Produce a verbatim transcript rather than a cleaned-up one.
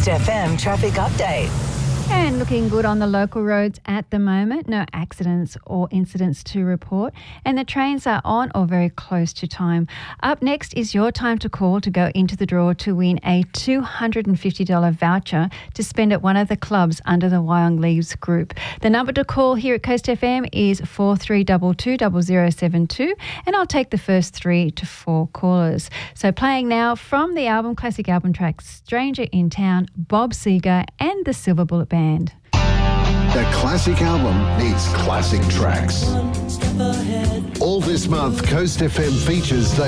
Coast F M traffic update. And looking good on the local roads at the moment. No accidents or incidents to report. And the trains are on or very close to time. Up next is your time to call to go into the draw to win a two hundred fifty dollars voucher to spend at one of the clubs under the Wyong Leaves group. The number to call here at Coast F M is four three two two, zero zero seven two, and I'll take the first three to four callers. So playing now from the album, classic album track Stranger in Town, Bob Seger and the Silver Bullet Band. The classic album needs classic tracks. All this month, Coast F M features the